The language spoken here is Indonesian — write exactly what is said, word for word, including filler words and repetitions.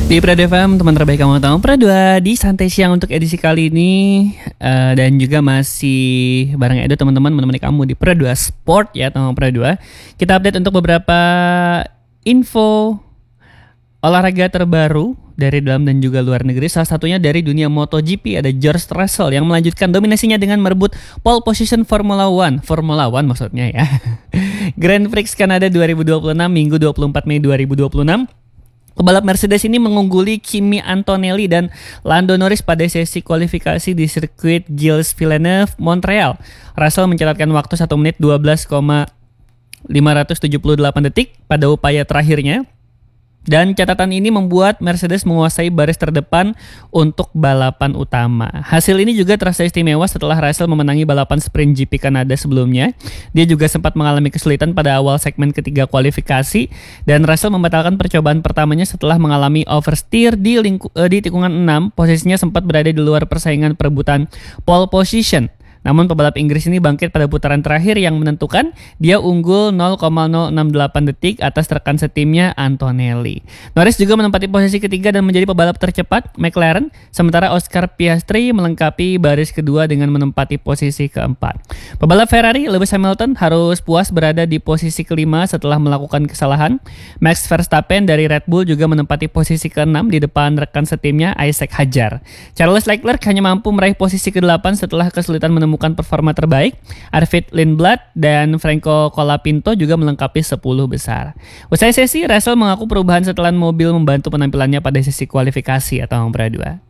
Di Prado F M, teman terbaik kamu tahu Pro dua di Santai Siang untuk edisi kali ini uh, dan juga masih bareng Edo teman-teman menemani kamu di Pro dua Sport ya teman Pro dua. Kita update untuk beberapa info olahraga terbaru dari dalam dan juga luar negeri. Salah satunya dari dunia MotoGP, ada George Russell yang melanjutkan dominasinya dengan merebut pole position Formula One. Formula One maksudnya ya. Grand Prix Kanada dua ribu dua puluh enam Minggu dua puluh empat Mei dua ribu dua puluh enam. Pebalap Mercedes ini mengungguli Kimi Antonelli dan Lando Norris pada sesi kualifikasi di sirkuit Gilles Villeneuve, Montreal. Russell mencatatkan waktu satu menit dua belas koma lima tujuh delapan detik pada upaya terakhirnya. Dan catatan ini membuat Mercedes menguasai baris terdepan untuk balapan utama. Hasil ini juga terasa istimewa setelah Russell memenangi balapan sprint G P Kanada sebelumnya. Dia juga sempat mengalami kesulitan pada awal segmen ketiga kualifikasi. Dan Russell membatalkan percobaan pertamanya setelah mengalami oversteer di, lingku, eh, di tikungan enam. Posisinya sempat berada di luar persaingan perebutan pole position. Namun pebalap Inggris ini bangkit pada putaran terakhir yang menentukan. Dia unggul nol koma nol enam delapan detik atas rekan setimnya Antonelli. Norris juga menempati posisi ketiga dan menjadi pebalap tercepat McLaren, sementara Oscar Piastri melengkapi baris kedua dengan menempati posisi keempat. Pebalap Ferrari Lewis Hamilton harus puas berada di posisi kelima setelah melakukan kesalahan. Max Verstappen dari Red Bull juga menempati posisi keenam di depan rekan setimnya Isaac Hadjar. Charles Leclerc hanya mampu meraih posisi kedelapan setelah kesulitan menemukan performa terbaik. Arvid Lindblad dan Franco Colapinto juga melengkapi sepuluh besar. Usai sesi, Russell mengaku perubahan setelan mobil membantu penampilannya pada sesi kualifikasi atau Pro dua.